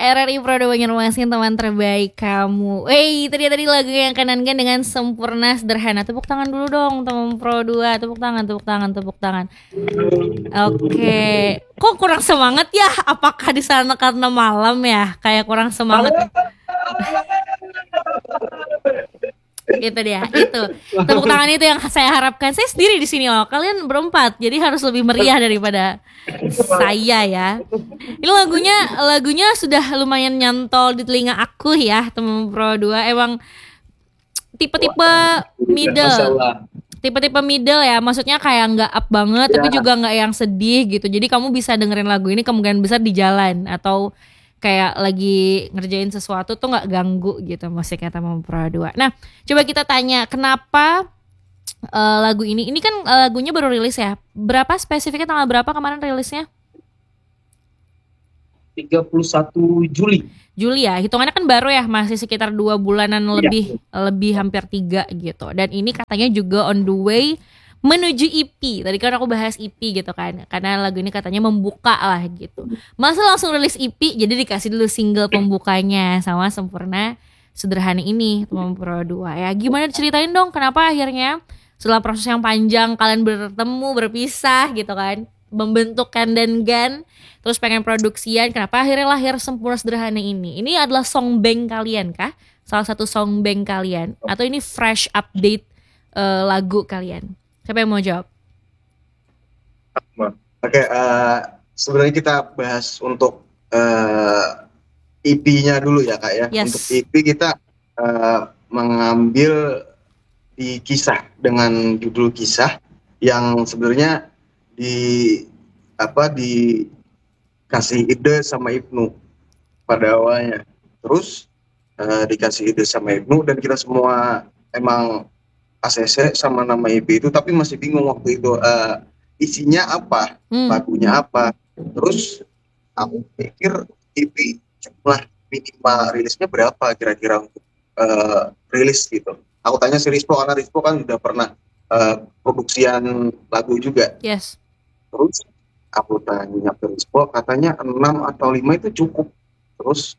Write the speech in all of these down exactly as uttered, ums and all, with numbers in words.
R R I Pro dua Banjarmasin, teman terbaik kamu. Wey, tadi tadi lagu yang kanankan dengan sempurna sederhana. Tepuk tangan dulu dong teman Pro dua. Tepuk tangan, tepuk tangan, tepuk tangan. Oke. Kok kurang semangat ya? Apakah di sana karena malam ya? Kayak kurang semangat. Itu dia, itu tepuk tangan itu yang saya harapkan. Saya sendiri di sini loh, kalian berempat, jadi harus lebih meriah daripada saya ya. Ini lagunya, lagunya sudah lumayan nyantol di telinga aku ya, teman Pro dua. Emang tipe-tipe middle, tipe-tipe middle ya. Maksudnya kayak nggak up banget, ya, tapi juga nggak yang sedih gitu. Jadi kamu bisa dengerin lagu ini kemungkinan besar di jalan atau kayak lagi ngerjain sesuatu tuh nggak ganggu gitu musiknya teman Pro dua. Nah, coba kita tanya kenapa uh, lagu ini, ini kan uh, lagunya baru rilis ya. Berapa spesifiknya, tanggal berapa kemarin rilisnya? tiga puluh satu Juli. Juli ya, hitungannya kan baru ya, masih sekitar dua bulanan lebih, ya. Lebih hampir tiga gitu. Dan ini katanya juga on the way menuju E P. Tadi kan aku bahas E P gitu kan, karena lagu ini katanya membuka lah gitu. Masa langsung rilis E P, jadi dikasih dulu single pembukanya sama sempurna sederhana ini teman Pro dua ya. Gimana ceritain dong kenapa akhirnya setelah proses yang panjang kalian bertemu, berpisah gitu kan, membentuk Kandan Gan, terus pengen produksian, kenapa akhirnya lahir sempurna sederhana ini? Ini adalah song bank kalian kah? Salah satu song bank kalian? Atau ini fresh update uh, lagu kalian? Siapa yang mau jawab? Oke, okay, uh, sebenarnya kita bahas untuk uh, E P-nya dulu ya Kak ya. Yes. Untuk E P kita uh, mengambil di kisah dengan judul kisah yang sebenarnya di apa dikasih ide sama Ibnu pada awalnya. Terus uh, dikasih ide sama Ibnu dan kita semua emang A C C sama nama E P itu, tapi masih bingung waktu itu uh, isinya apa, hmm. lagunya apa. Terus aku pikir E P jumlah minimal rilisnya berapa kira-kira untuk uh, rilis gitu. Aku tanya si Rispo karena Rispo kan udah pernah uh, produksian lagu juga. Yes. Terus aku tanya ke Rispo, katanya enam atau lima itu cukup. Terus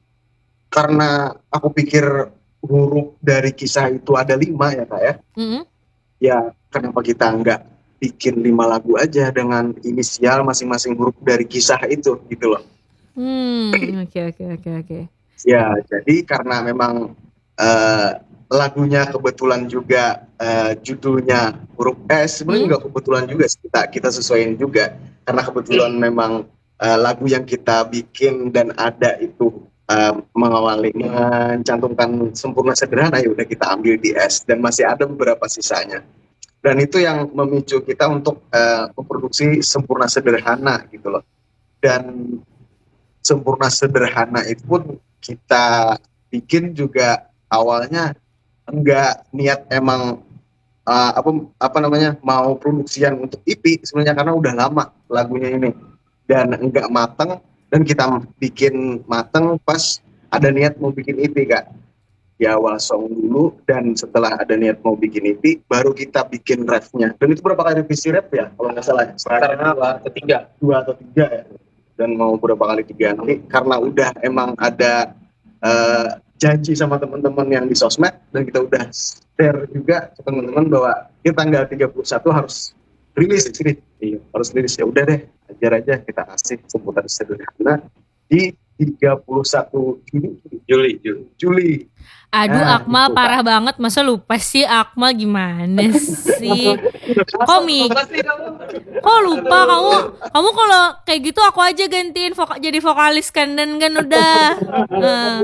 karena aku pikir huruf dari kisah itu ada lima ya Kak ya. Mm-hmm. Ya kenapa kita nggak bikin lima lagu aja dengan inisial masing-masing huruf dari kisah itu gitu loh. Hmm, oke oke oke oke. Ya jadi karena memang uh, lagunya kebetulan juga uh, judulnya huruf S, sebenarnya nggak hmm. kebetulan juga kita kita sesuaiin juga karena kebetulan memang uh, lagu yang kita bikin dan ada itu Uh, mengawali mencantumkan sempurna sederhana, ya udah kita ambil di S dan masih ada beberapa sisanya. Dan itu yang memicu kita untuk uh, memproduksi sempurna sederhana gitu loh. Dan sempurna sederhana itu pun kita bikin juga awalnya enggak niat emang uh, apa apa namanya mau produksian untuk E P sebenarnya, karena udah lama lagunya ini dan enggak matang. Dan kita bikin mateng pas ada niat mau bikin E P Kak. Di awal song dulu, dan setelah ada niat mau bikin E P baru kita bikin refnya. Dan itu berapa kali revisi ref ya kalau nggak salah? Karena dua atau tiga, dua atau tiga ya. Dan mau berapa kali diganti karena udah emang ada uh, janji sama teman-teman yang di sosmed, dan kita udah share juga ke teman-teman bahwa di tanggal tiga puluh satu harus rilis ini. Iya, harus rilis. Ya udah deh, ajar aja kita kasih seputar sederhana di tiga puluh satu Juli. Juli, Juli. Juli. Aduh, nah, Akmal gitu, parah Pak. Banget, masa lupa sih Akmal, gimana sih? Kok Mi? Kok lupa kamu? Kamu kalau kayak gitu aku aja gantiin voka, jadi vokalis Kandan Gan udah. Nah.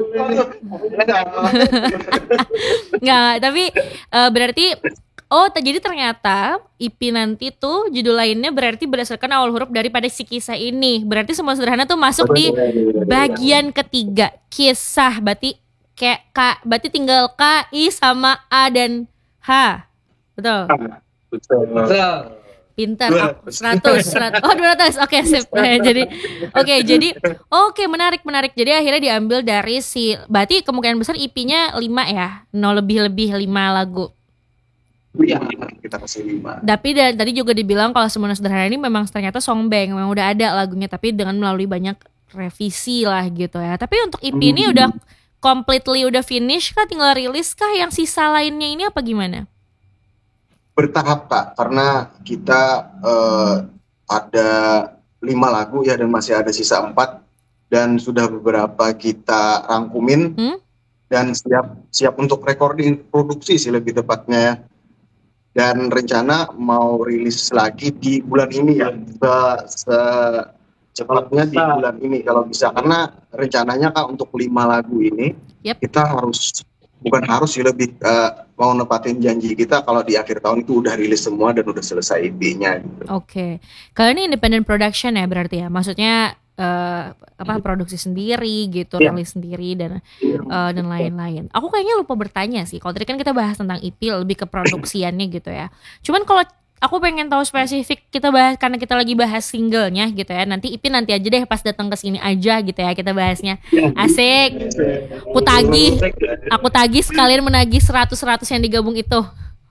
Nggak, tapi uh, berarti oh, jadi ternyata E P nanti tuh judul lainnya berarti berdasarkan awal huruf daripada si kisah ini. Berarti semua sederhana tuh masuk di bagian ketiga, kisah. Berarti kayak K, berarti tinggal K, I sama A dan H. Betul? Betul. Betul. Pintar, aku seratus, seratus. Oh, dua ratus. Oke, sip. Jadi oke, okay, jadi oke, okay, menarik, menarik. Jadi akhirnya diambil dari si, berarti kemungkinan besar E P-nya lima ya. nol lebih-lebih lima lagu. Iya, kita kasih lima. Tapi da- tadi juga dibilang kalau Sempurna Sederhana ini memang ternyata song bank, memang udah ada lagunya, tapi dengan melalui banyak revisi lah gitu ya. Tapi untuk E P ini udah completely udah finish kah, tinggal rilis kah, yang sisa lainnya ini apa gimana? Bertahap Kak, karena kita uh, ada lima lagu ya dan masih ada sisa empat dan sudah beberapa kita rangkumin hmm? dan siap siap untuk recording produksi sih lebih tepatnya ya. Dan rencana mau rilis lagi di bulan ini ya, se, se cepatnya di bulan ini kalau bisa, karena rencananya Kak untuk lima lagu ini yep. kita harus bukan harus sih lebih uh, mau nepatin janji kita kalau di akhir tahun itu udah rilis semua dan udah selesai E P-nya gitu. Oke, okay. Kalau ini independent production ya berarti ya, maksudnya uh, apa produksi sendiri gitu, yeah. rilis sendiri dan uh, dan lain-lain. Aku kayaknya lupa bertanya sih, kalau tadi kan kita bahas tentang E P lebih ke produksiannya gitu ya. Cuman kalau aku pengen tahu spesifik, kita bahas karena kita lagi bahas singlenya gitu ya. Nanti E P nanti aja deh pas datang ke sini aja gitu ya kita bahasnya. Asik. Aku tagih, aku tagih sekalian menagih seratus-seratus yang digabung itu.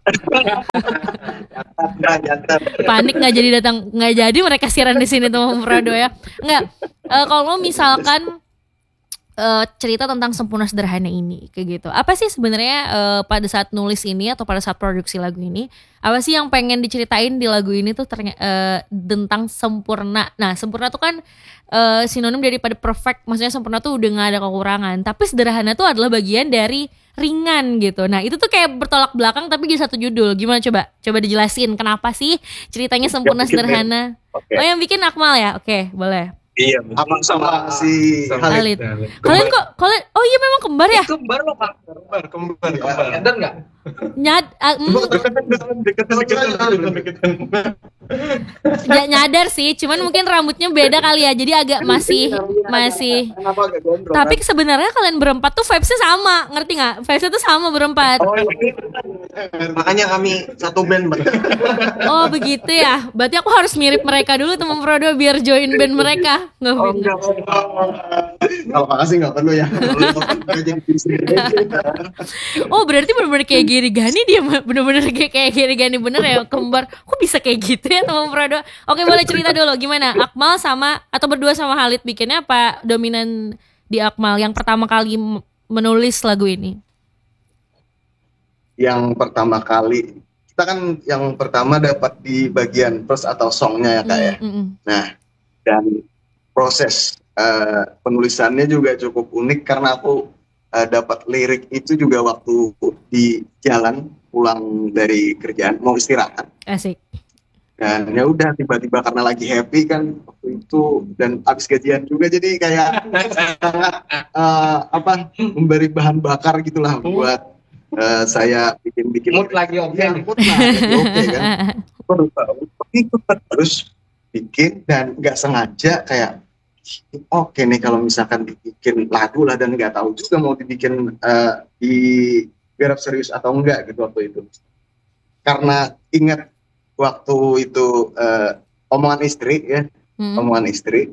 Panik nggak jadi datang, nggak jadi mereka siaran di sini tuh Prado ya. Nggak. Uh, kalau misalkan Uh, cerita tentang Sempurna Sederhana ini kayak gitu. Apa sih sebenarnya uh, pada saat nulis ini atau pada saat produksi lagu ini, apa sih yang pengen diceritain di lagu ini tuh terny- uh, tentang sempurna. Nah, sempurna tuh kan uh, sinonim daripada perfect. Maksudnya sempurna tuh udah gak ada kekurangan. Tapi sederhana tuh adalah bagian dari ringan gitu. Nah, itu tuh kayak bertolak belakang tapi jadi satu judul. Gimana coba? Coba dijelasin kenapa sih ceritanya Sempurna Sederhana? Okay. Oh, yang bikin Akmal ya? Oke, okay, boleh. Iya, Abang sama si Halid. Kalian kok, kalian, oh iya memang kembar ya? Kembar loh Kak. Kembar, kembar, kembar. Nyadar nggak? Nyad, uh, mm, nyadar sih, cuman mungkin rambutnya beda kali ya, jadi agak masih, masih. Tapi sebenarnya kalian berempat tuh vibesnya sama, ngerti nggak? Vibesnya tuh sama berempat. Oh, makanya kami satu band. Oh begitu ya, berarti aku harus mirip mereka dulu teman Prodo biar join band mereka. Nggak oh, enggak. Kalau makasih nggak perlu ya. Oh berarti benar-benar kayak Giri Gani, dia benar-benar kayak kayak Giri Gani bener ya, kembar. Kok bisa kayak gitu ya teman Prodo? Oke, boleh cerita dulu gimana Akmal sama atau berdua sama Halid bikinnya, apa dominan di Akmal yang pertama kali menulis lagu ini? Yang pertama kali kita kan yang pertama dapat di bagian verse atau songnya ya Kak ya. Mm-hmm. Nah, dan proses uh, penulisannya juga cukup unik karena aku uh, dapat lirik itu juga waktu di jalan pulang dari kerjaan mau istirahat. Asik. Dan ya udah tiba-tiba karena lagi happy kan waktu itu dan habis gajian juga jadi kayak sangat uh, apa memberi bahan bakar gitulah buat uh, saya bikin-bikin mood lagi oke okay. Ya, mood lagi oke kan. Baru tahu terus bikin dan nggak sengaja kayak oke okay nih kalau misalkan dibikin lagu lah, dan nggak tahu juga mau dibikin uh, di garap serius atau enggak gitu waktu itu. Karena ingat waktu itu uh, omongan istri ya, hmm. omongan istri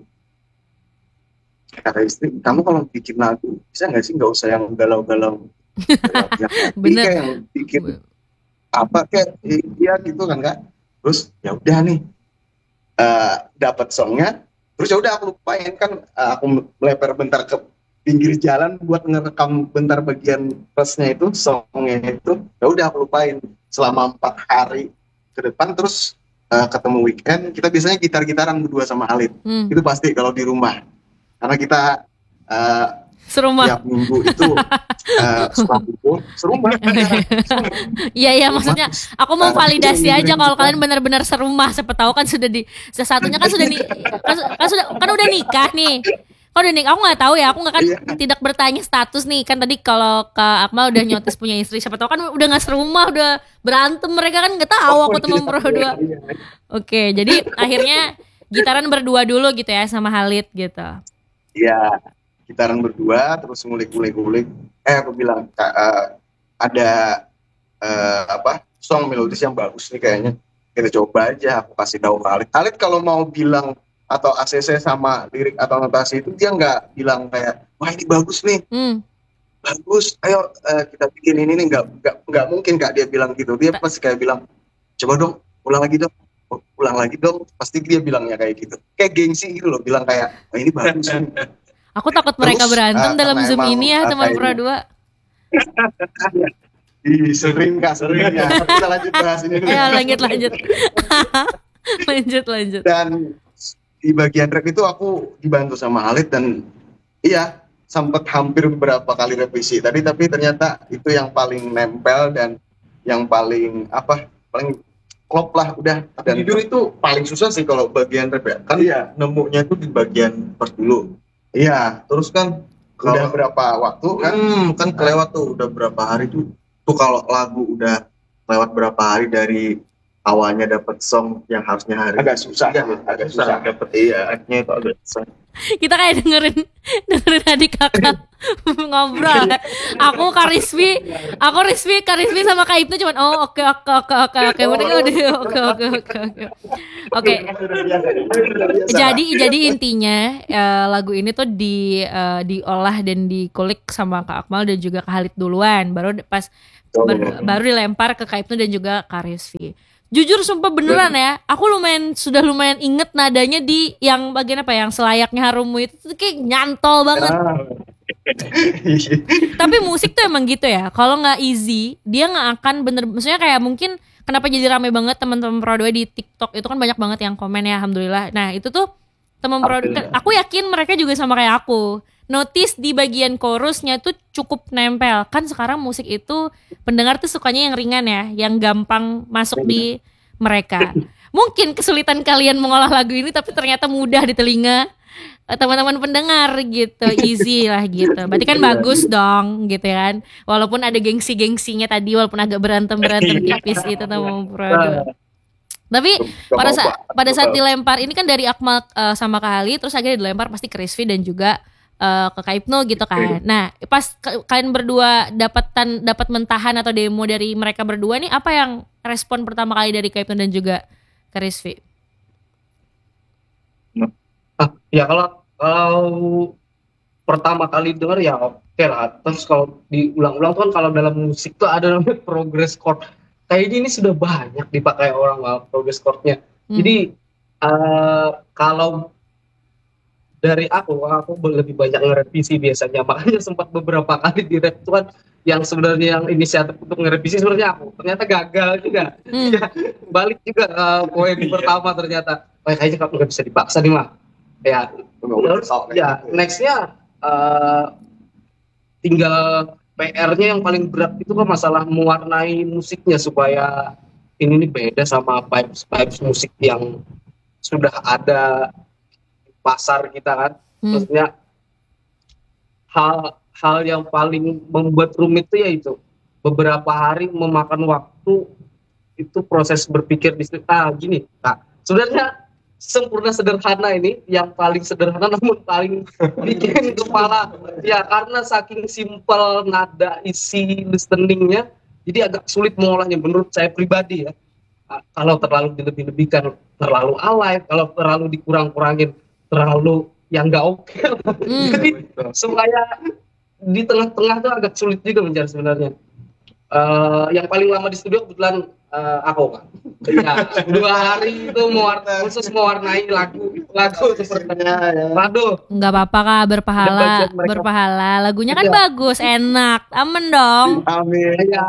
kata istri, kamu kalau bikin lagu bisa nggak sih nggak usah yang galau-galau, yang bener kayak yang bikin apa kayak iya gitu kan Kak. Terus ya udah nih. Uh, dapat songnya, terus ya udah aku lupain kan, uh, aku melebar bentar ke pinggir jalan buat ngerekam bentar bagian verse-nya itu, songnya itu, ya udah aku lupain selama empat hari ke depan. Terus uh, ketemu weekend, kita biasanya gitar-gitaran berdua sama Halid, hmm. itu pasti kalau di rumah, karena kita uh, serumah tiap minggu itu uh, setelah itu serumah. Iya iya maksudnya aku mau validasi aja kalau kalian benar-benar serumah. Siapa tahu kan sudah di sesatunya kan sudah nih kan, kan sudah kan udah nikah nih. Kan udah nikah, aku nggak tahu ya, aku nggak kan tidak bertanya status nih kan tadi. Kalau Kak Akmal udah nyotis punya istri, siapa tahu kan udah nggak serumah, udah berantem mereka kan nggak tahu aku teman berdua. Oke, jadi akhirnya gitaran berdua dulu gitu ya sama Halid gitu. Iya. Gitaran berdua, terus ngulik-ngulik-ngulik. Eh, aku bilang, uh, ada uh, apa song melodis yang bagus nih kayaknya. Kita coba aja, aku kasih tahu Halid. Halid kalau mau bilang atau A C C sama lirik atau notasi itu, dia nggak bilang kayak, wah ini bagus nih. Hmm. Bagus, ayo uh, kita bikin ini nih. Nggak, nggak, nggak mungkin Kak dia bilang gitu. Dia pasti kayak bilang, coba dong, ulang lagi dong. oh, ulang lagi dong, pasti dia bilangnya kayak gitu, kayak gengsi gitu loh, bilang kayak oh, ini bagus. Aku takut mereka Terus, berantem uh, dalam karena Zoom emang, ini ya uh, teman kayaknya- Pro dua. Ih, sering kak, sering ya. Kita lanjut bahas ini dulu. Ayo lanjut lanjut. lanjut lanjut. Dan di bagian rap itu aku dibantu sama Alit dan iya sempat hampir beberapa kali revisi tadi, tapi ternyata itu yang paling nempel dan yang paling apa paling klop lah udah. Dan jujur itu paling susah sih kalau bagian rap ya, kan iya nemunya itu di bagian part dulu. Iya, terus kan kalau udah berapa waktu kan hmm, kan kelewat tuh udah berapa hari tuh tuh kalau lagu udah lewat berapa hari dari awalnya dapat song yang harusnya hari agak susah ya, agak susah dapat iya akhirnya itu agak susah. Kita kayak dengerin dengerin adik kakak ngobrol. Aku Karismi, aku Rizvi, Karismi sama Kak Ibnu cuman oh oke oke oke oke oke udah udah oke oke oke oke. Oke. Jadi jadi intinya uh, lagu ini tuh di uh, diolah dan dikulik sama Kak Akmal dan juga Kak Halid duluan, baru pas bar, baru dilempar ke Kak Ibnu dan juga Kak Rizvi. Jujur sumpah beneran ya, aku lumayan sudah lumayan inget nadanya di yang bagian apa yang selayaknya Harumu itu tuh kayak nyantol banget. Tapi musik tuh emang gitu ya, kalau nggak easy dia nggak akan bener. Maksudnya kayak mungkin kenapa jadi rame banget teman-teman Pro dua di TikTok itu kan banyak banget yang komen ya, alhamdulillah. Nah itu tuh teman Pro dua, aku yakin mereka juga sama kayak aku. Notice di bagian chorusnya tuh cukup nempel. Kan sekarang musik itu pendengar tuh sukanya yang ringan ya, yang gampang masuk di mereka. Mungkin kesulitan kalian mengolah lagu ini tapi ternyata mudah di telinga teman-teman pendengar gitu, easy lah gitu. Berarti kan bagus dong gitu kan. Walaupun ada gengsi-gengsinya tadi, walaupun agak berantem-berantem tipis itu teman produk. Tapi pada saat pada saat dilempar ini kan dari Akmal uh, sama Kak Ali, terus akhirnya dilempar pasti ke Rizvi dan juga Uh, ke Kak Ibnu gitu kan. Nah, pas ke, kalian berdua dapatan dapat mentahan atau demo dari mereka berdua nih, apa yang respon pertama kali dari Kak Ibnu dan juga Kak Rizvi? Ah, ya kalau kalau pertama kali dengar ya oke okay lah. Terus kalau diulang-ulang tuh kan kalau dalam musik tuh ada namanya progress chord. Kayaknya ini sudah banyak dipakai orang lah progress chordnya. Hmm. Jadi uh, kalau dari aku, aku lebih banyak ngerevisi biasanya, makanya sempat beberapa kali di rap itu kan yang sebenarnya yang inisiatif untuk ngerevisi sebenarnya aku, ternyata gagal juga, hmm. ya, balik juga ke uh, poin pertama ternyata, oh, kayaknya kalau nggak bisa dipaksa nih mah, ya, terus ya nextnya uh, tinggal P R-nya yang paling berat itu kan masalah mewarnai musiknya supaya ini nih beda sama vibes vibes musik yang sudah ada pasar kita kan, hmm. maksudnya hal hal yang paling membuat rumit itu yaitu beberapa hari memakan waktu itu proses berpikir di ah gini kak, sebenarnya sempurna sederhana ini yang paling sederhana namun paling bikin kepala ya karena saking simpel nada isi listeningnya jadi agak sulit mengolahnya menurut saya pribadi ya. Kalau terlalu dilebih-lebihkan terlalu alay, kalau terlalu dikurang-kurangin terlalu yang nggak oke okay. hmm. Jadi supaya di tengah-tengah tuh agak sulit juga mencari sebenarnya. Uh, yang paling lama di studio kebetulan uh, aku kan ya, dua hari itu mewarnai khusus mewarnai lagu lagu sepertinya ya. Waduh nggak apa-apa kak, berpahala berpahala lagunya kan ya. Bagus enak aman dong amin ya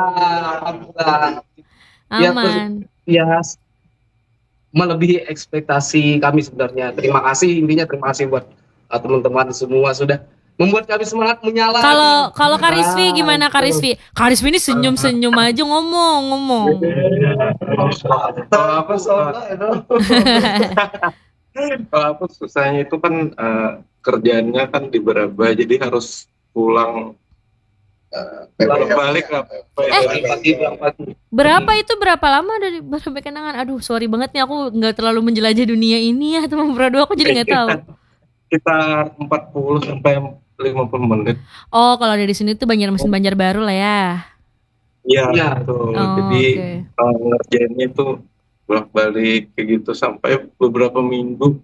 aman ya, ya melebihi ekspektasi kami sebenarnya. Terima kasih, intinya terima kasih buat uh, teman-teman semua sudah membuat kami semangat menyala. Kalau kalau Kak Rizvi gimana Kak Rizvi? Kak Rizvi ini senyum-senyum aja ngomong ngomong. Kalau apa soalnya itu? Kalau aku susahnya itu kan uh, kerjaannya kan di Beraba, jadi harus pulang. Uh, balik lah. Eh, berapa itu berapa lama dari sampai Kenangan? Aduh, sorry banget nih aku nggak terlalu menjelajah dunia ini ya teman Pro dua, aku jadi nggak tahu. Sekitar empat puluh sampai lima puluh menit. Oh, kalau dari sini tuh Banjarmasin Banjarbaru lah ya. Iya, ya, tuh. Oh, jadi okay. uh, ngerjainnya itu bolak-balik kayak gitu sampai beberapa minggu.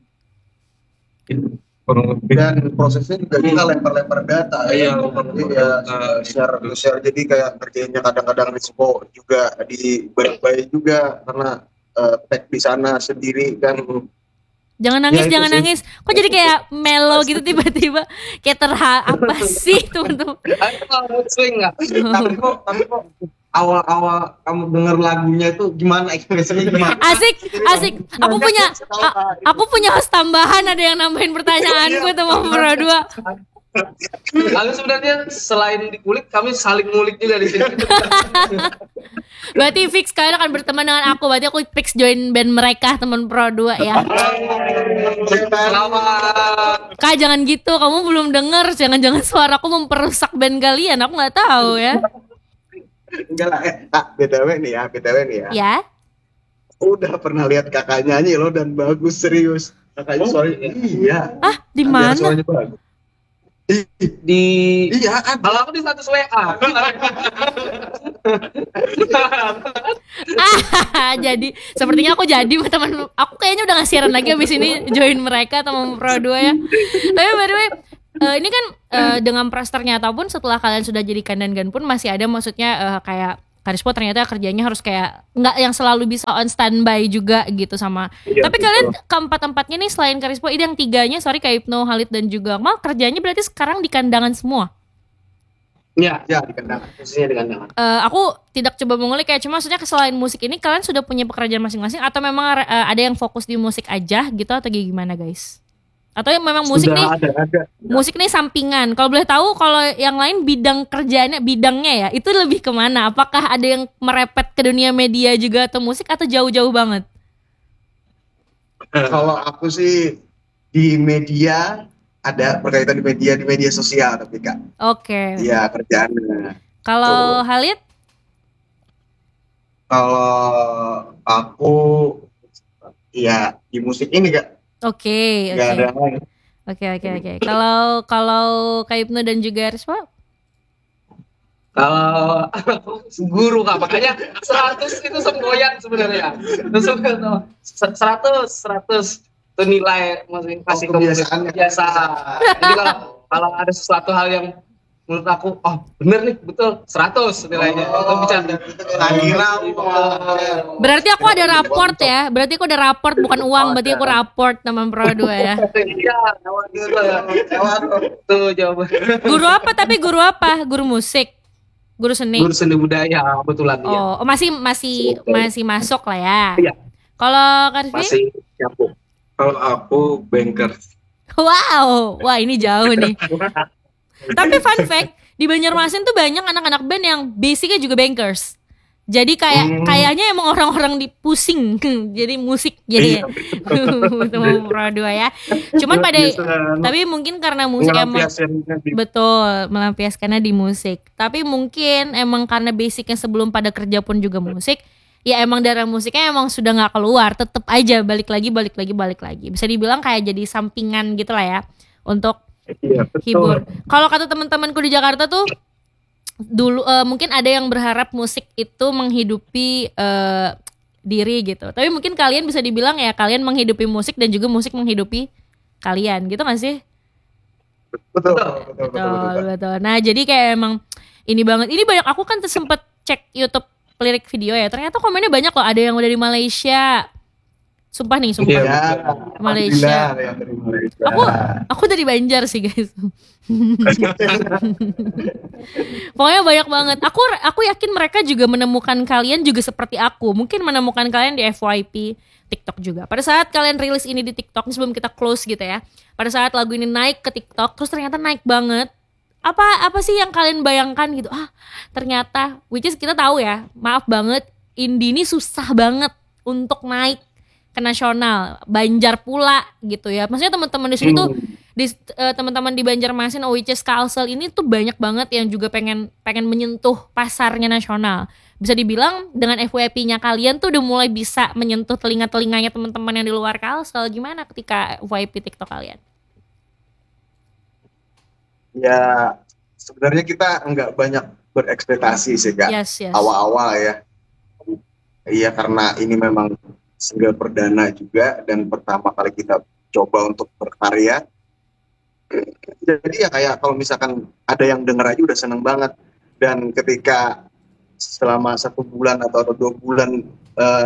Dan prosesnya juga kita lempar-lempar data iya, ya, ya share share jadi kayak kerjanya kadang-kadang risiko juga di Berbagai juga karena uh, tag di sana sendiri kan. Jangan nangis, Ya, itu jangan sih. nangis. Kok jadi kayak melo gitu tiba-tiba? Kayak terha apa sih teman-teman? Ayo mood swing nggak? Tapi kok, tapi kok awal-awal kamu denger lagunya itu gimana? Ekspresinya gimana? Asik, asik. Aku punya, a- aku punya host tambahan. Ada yang nambahin pertanyaanku teman Pro dua. Lalu sebenarnya selain dikulik, kami saling ngulik juga di sini. Berarti fix kalian akan berteman dengan aku. Berarti aku fix join band mereka teman Pro dua ya. Selamat. Kak jangan gitu, kamu belum denger. Jangan-jangan suaraku memperusak band kalian. Aku nggak tahu ya. Enggak lah, eh, ah, B T W nih ya, B T W nih ya. Ya. Udah pernah lihat kakak nyanyi loh dan bagus serius. Kakaknya suaranya iya. Ah di Biar mana? suaranya bagus. Ih, Di iya kan. kalau aku di status W A. Ah, jadi sepertinya aku jadi teman. Aku kayaknya udah nggak siaran lagi abis ini join mereka teman Pro dua ya. Tapi by the way, eh, ini kan eh, dengan prasternya ataupun setelah kalian sudah jadi kandan-gan pun masih ada maksudnya eh, kayak Karispo ternyata kerjanya harus kayak nggak yang selalu bisa on standby juga gitu sama. Iya, Tapi betul. kalian keempat-empatnya nih selain Karispo, ini yang tiganya sorry kayak Ibnu, Halid dan juga Akmal kerjanya berarti sekarang di kandangan semua. Ya, Ya, dikenal. khususnya dengan dengan. Eh, aku tidak coba mengulik kayak cuma maksudnya selain musik ini kalian sudah punya pekerjaan masing-masing atau memang eh, ada yang fokus di musik aja gitu atau gimana guys? Atau yang memang musik Sudah nih ada, ada. musik nih sampingan. Kalau boleh tahu kalau yang lain bidang kerjaannya bidangnya ya itu lebih kemana? Apakah ada yang merepet ke dunia media juga atau musik atau jauh-jauh banget? Kalau aku sih di media ada berkaitan di media di media sosial tapi Kak. Oke. Iya, kerjaannya. Kalau Halid? Kalau aku ya di musik ini Kak, Oke, nggak oke. ada lain. Oke, oke, oke. Kalau kalau Kak Ibnu dan juga Rispa? Kalau aku guru kak, makanya seratus itu semboyan sebenarnya. seratus, seratus itu nilai maksudnya kasih Oh, ke kebiasaannya. kebiasaan. Jadi kalau kalau ada sesuatu hal yang menurut aku, oh bener nih, betul, seratus nilainya. Oh, Itu bicara. tak kira. Berarti aku ada raport ya. Berarti aku ada raport bukan uang, berarti aku raport teman Pro dua ya. Iya, lewat gitu ya. Lewat itu jawaban. Guru apa tapi guru apa? Guru musik. Guru seni. Guru seni budaya kebetulan ya. Oh, oh, masih masih masih masuk lah ya. Iya. Kalau Kak Rizky? Masih nyambung. Kalau aku bankers. Wow, wah ini jauh nih. Tapi fun fact, di Banjarmasin tuh banyak anak-anak band yang basicnya juga bankers. Jadi kayak Hmm. kayaknya emang orang-orang dipusing jadi musik jadi teman Pro dua ya. Cuman pada tapi mungkin karena musik emang Ngelampiasinnya di- betul melampiaskannya di musik. Tapi mungkin emang karena basicnya sebelum pada kerja pun juga musik, ya emang darah musiknya emang sudah nggak keluar. Tetep aja balik lagi, balik lagi, balik lagi. Bisa dibilang kayak jadi sampingan gitu lah ya untuk Iya, betul. hibur. Kalau kata teman-temanku di Jakarta tuh dulu eh, mungkin ada yang berharap musik itu menghidupi eh, diri gitu. Tapi mungkin kalian bisa dibilang ya kalian menghidupi musik dan juga musik menghidupi kalian gitu gak sih? Betul, betul, betul, betul, Betul, betul. betul. Nah, jadi kayak emang ini banget. Ini banyak aku kan sempet cek YouTube lirik video ya. Ternyata komennya banyak loh. Ada yang udah di Malaysia. Sumpah nih, sumpah. Iya. Ya, Malaysia. alhamdulillah ada yang dari Malaysia. Aku aku dari Banjar sih guys. Pokoknya banyak banget. Aku aku yakin mereka juga menemukan kalian juga seperti aku. Mungkin menemukan kalian di F Y P TikTok juga. Pada saat kalian rilis ini di TikTok sebelum kita close gitu ya. Pada saat lagu ini naik ke TikTok terus ternyata naik banget. Apa apa sih yang kalian bayangkan gitu? Ah, ternyata which is kita tahu ya. Maaf banget, indie ini susah banget untuk naik ke nasional, Banjar pula gitu ya. Maksudnya teman-teman di sini tuh di eh, teman-teman di Banjarmasin, O W C Kalsel ini tuh banyak banget yang juga pengen pengen menyentuh pasarnya nasional. Bisa dibilang dengan F Y P-nya kalian tuh udah mulai bisa menyentuh telinga-telinganya teman-teman yang di luar Kalsel. Gimana ketika F Y P TikTok kalian? Ya, sebenarnya kita nggak banyak berekspektasi sih Kak. Yes, yes. Awal-awal ya. Iya, karena ini memang single perdana juga dan pertama kali kita coba untuk berkarya. Jadi ya kayak kalau misalkan ada yang denger aja udah seneng banget. Dan ketika selama satu bulan atau, atau dua bulan uh,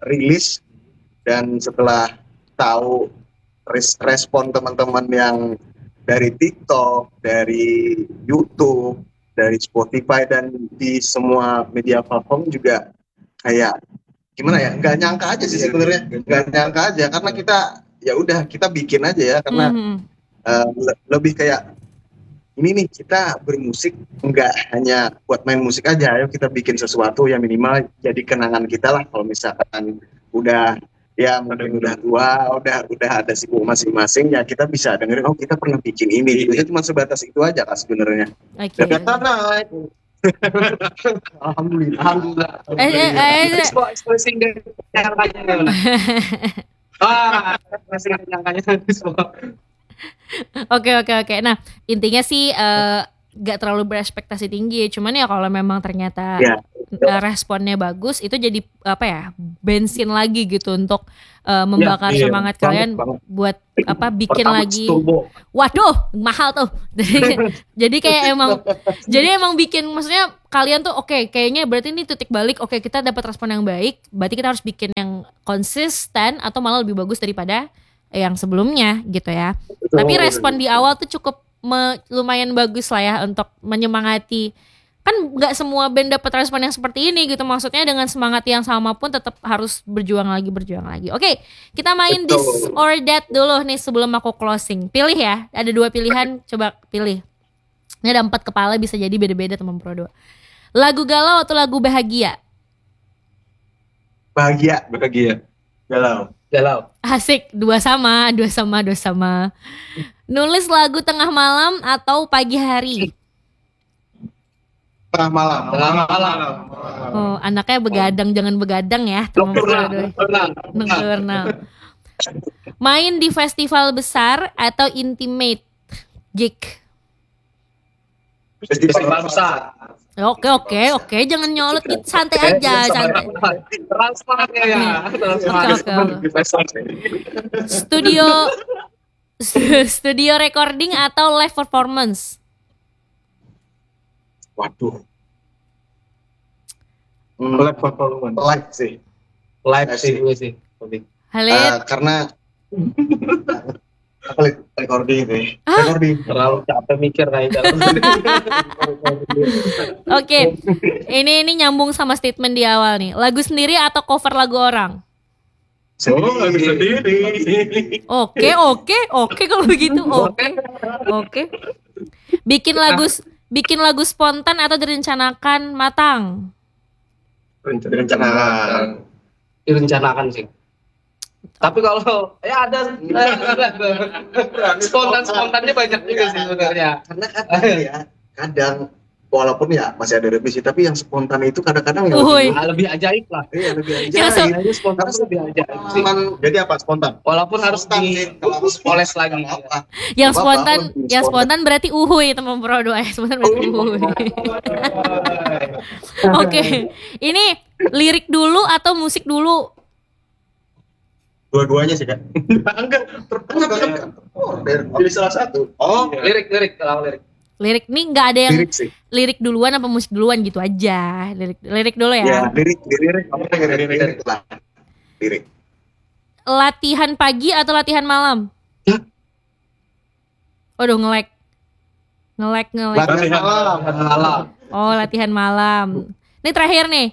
rilis dan setelah tahu res- respon teman-teman yang dari TikTok, dari YouTube, dari Spotify dan di semua media platform juga kayak gimana ya? Nggak nyangka aja sih sebenarnya, nggak nyangka aja karena kita ya udah kita bikin aja ya karena Mhm. uh, le- lebih kayak ini nih kita bermusik nggak hanya buat main musik aja, ayo kita bikin sesuatu yang minimal jadi kenangan kita lah kalau misalkan udah ya mungkin udah tua, udah udah ada sibuk masing-masing ya kita bisa dengerin oh kita pernah bikin ini, itu cuma sebatas itu aja kak sebenarnya. Oke. Dan karena Alhamdulillah. Alhamdulillah. Eh, eh, eh, Expo- Ekspresi dari nyangkanya gimana? Ah, ekspresi dari nyangkanya semua. Oke oke oke. Nah intinya sih eh, gak terlalu berekspektasi tinggi. Cuman ya kalau memang ternyata Ya. eh, responnya bagus, itu jadi apa ya bensin lagi gitu untuk eh, membakar iya, semangat banget, kalian banget. buat apa bikin Pertamax lagi. Turbo. Waduh mahal tuh. Jadi, jadi kayak emang jadi emang bikin maksudnya kalian tuh oke kayaknya berarti ini titik balik. Oke kita dapat respon yang baik. Berarti kita harus bikin yang konsisten atau malah lebih bagus daripada yang sebelumnya gitu ya. Tapi respon di awal tuh cukup me- lumayan bagus lah ya untuk menyemangati. Kan nggak semua band dapat respon yang seperti ini gitu. Maksudnya dengan semangat yang sama pun tetap harus berjuang lagi, berjuang lagi. Oke, kita main Betul. this or that dulu nih sebelum aku closing. Pilih ya, ada dua pilihan, coba pilih. Ini ada empat kepala, bisa jadi beda-beda teman Pro dua. Lagu galau atau lagu bahagia? bahagia, Bahagia. galau. Galau. Asik, dua sama, dua sama, dua sama. Nulis lagu tengah malam atau pagi hari? Tengah malam. Tengah malam. Oh, anaknya begadang, jangan begadang ya. teman Pro Nocturnal. dua. Nocturnal. Nocturnal. Main di festival besar atau intimate gig? Festival besar. Oke oke oke, jangan nyolot gitu, santai aja, santai. Transparan ya. Transparan. Oke, oke, Studio studio recording atau live performance? Waduh. Live performance. Live sih. Live sih gue sih. Halit, Eh, karena apa li- recording itu ya? Recording. Terlalu capek mikir kayaknya. oke. Ini ini nyambung sama statement di awal nih. Lagu sendiri atau cover lagu orang? Oh, lagu sendiri. Oke oke oke kalau begitu oke oke. Bikin lagu bikin lagu spontan atau direncanakan matang? Rencanakan. Direncanakan sih. Tapi kalau ya ada spontan spontannya banyak juga sih sebenarnya. Karena kadang ya, kadang walaupun ya masih ada revisi, tapi yang spontan itu kadang-kadang ya Uhuy. Ah, lebih ajaib lah. Iya, lebih aja. Yang se- Kayaknya spontan tuh lebih ajaib sih. Jadi apa spontan? Walaupun harus Spontan di sih, kalau poles lagi. apa? Yang Apa-apa, spontan, lebih yang spontan. spontan berarti uhuy teman Pro dua ya, spontan berarti uhuy. Oke, ini lirik dulu atau musik dulu? Dua-duanya sih kan? Enggak, terpaksa jadi salah satu. Oh, Lirik lirik kalau lirik. Lirik nih nggak ada yang lirik sih. lirik duluan apa musik duluan gitu aja. Lirik lirik dulu Ya, ya. lirik, lirik, lirik, lirik lah. Lirik. Latihan pagi atau latihan malam? Waduh nge-lag. Nge-lag nge-lag. Latihan malam. Malam. Oh, latihan malam. Ini terakhir nih.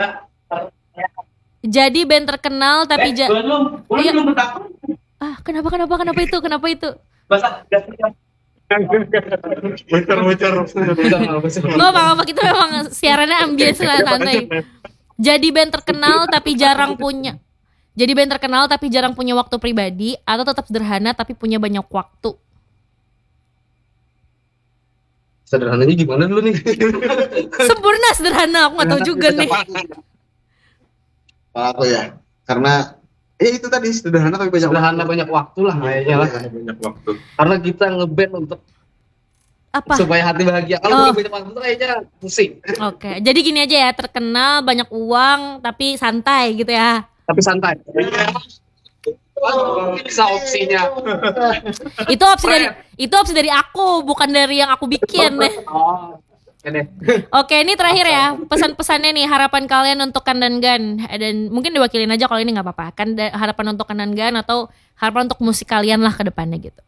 Jadi band terkenal tapi ja- Iya. Ah, kenapa kenapa kenapa itu? Kenapa itu? Muter-muter. Gak apa-apa, kita memang siarannya ambience santai. Jadi band terkenal tapi jarang punya. Jadi band terkenal tapi jarang punya waktu pribadi atau tetap sederhana tapi punya banyak waktu. Sederhananya gimana dulu nih? Sempurna sederhana, aku gak tahu juga nih. Kalau aku ya, karena eh itu tadi sederhana tapi banyak Sederhana banyak waktu lah kayaknya lah. Banyak waktu. Karena kita ngeband untuk Apa? supaya hati bahagia. Kalau Oh. udah banyak waktu tuh kayaknya pusing. Oke, jadi gini aja ya, terkenal banyak uang tapi santai gitu ya. Tapi santai. Oh, bisa opsinya. Itu opsi dari itu opsi dari aku, bukan dari yang aku bikin. Oh. Ini. Oke, ini terakhir ya pesan-pesannya nih, harapan kalian untuk Kandangan, dan mungkin diwakilin aja kalau ini nggak apa-apa kan, da- harapan untuk Kandangan atau harapan untuk musik kalian lah ke depannya gitu.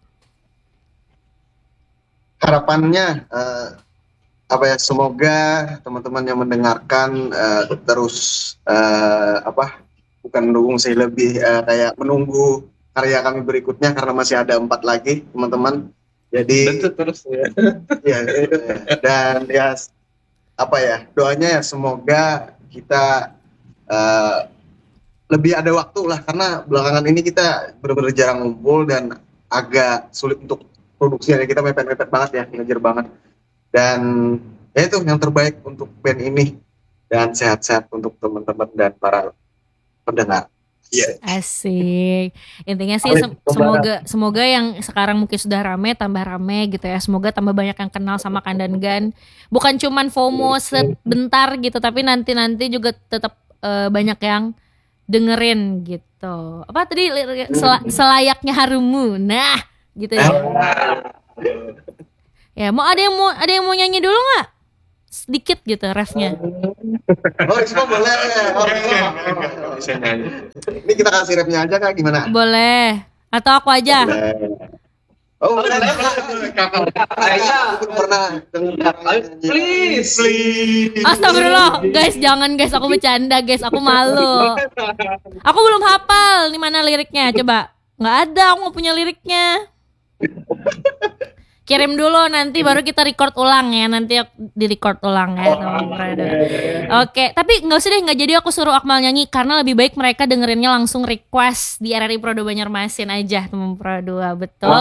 Harapannya eh, apa ya, semoga teman-teman yang mendengarkan eh, terus eh, apa bukan mendukung sih, lebih eh, kayak menunggu karya kami berikutnya karena masih ada empat lagi teman-teman. Jadi Dan itu terus ya. ya, eh, dan ya apa ya, doanya ya semoga kita eh, lebih ada waktu lah, karena belakangan ini kita benar-benar jarang ngumpul dan agak sulit untuk produksinya, kita mepet-mepet banget ya, ngejar banget. Dan ya itu yang terbaik untuk band ini, dan sehat-sehat untuk teman-teman dan para pendengar. Iya. Asik. Intinya sih sem- semoga semoga yang sekarang mungkin sudah rame tambah rame gitu ya. Semoga tambah banyak yang kenal sama Kandangan. Bukan cuman FOMO sebentar gitu, tapi nanti-nanti juga tetap eh, banyak yang dengerin gitu. Apa tadi lirik- sel- selayaknya Harumu. Nah, gitu ya. Ya, mau ada yang mau ada yang mau nyanyi dulu nggak? Sedikit gitu refnya. Oh, Risma boleh. Oh, Nggak bisa nyanyi. ini kita kasih rapnya aja kak, gimana? Boleh. Atau aku aja. Boleh. Oh, boleh. Kayaknya Pernah dengar please. Astagfirullah, guys, jangan guys, aku bercanda guys, aku malu. Aku belum hafal nih mana liriknya, coba. Nggak ada, aku nggak punya liriknya. Kirim dulu, nanti baru kita record ulang ya, nanti di record ulang ya teman Prado. Oke, tapi nggak usah deh, nggak jadi aku suruh Akmal nyanyi karena lebih baik mereka dengerinnya langsung request di R R I Prado Banjarmasin aja teman Prado, betul?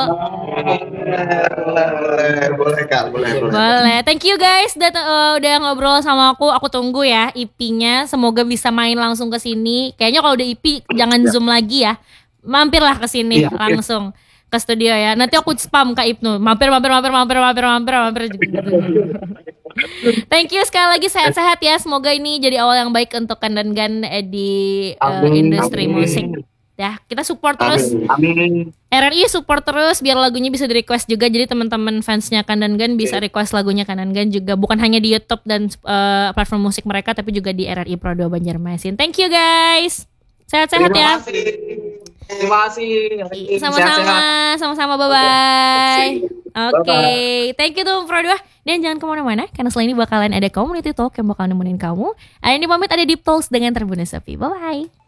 Boleh, boleh kak, boleh, boleh. Boleh, thank you guys udah, uh, udah ngobrol sama aku. Aku tunggu ya E P-nya. Semoga bisa main langsung ke sini. Kayaknya kalau udah E P jangan zoom lagi ya. Mampirlah ke sini Iya. langsung ke studio ya. Nanti aku spam Kak Ibnu. Mampir, mampir, mampir, mampir, mampir, mampir, mampir. Thank you sekali lagi, sehat-sehat ya. Semoga ini jadi awal yang baik untuk Kandangan eh, di uh, Amin, industri amin. musik. Ya, kita support terus. Amin. R R I support terus biar lagunya bisa di request juga, jadi teman-teman fansnya Kandangan bisa request lagunya Kandangan juga, bukan hanya di YouTube dan uh, platform musik mereka tapi juga di R R I Prado Banjarmasin. Thank you guys, sehat-sehat Terima ya. kasih. Terima kasih. Sama-sama, sama-sama, bye bye. Oke, thank you tuh Prado. Dan jangan kemana-mana karena selain ini bakalan ada community talk yang bakal nemenin kamu. Ada yang pamit, ada deep talks dengan Tribuners Sepi. Bye bye.